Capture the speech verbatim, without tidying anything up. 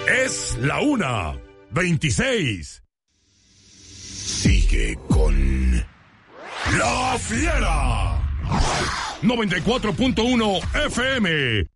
Es la una veintiséis. Sigue con La Fiera. noventa y cuatro punto uno F M.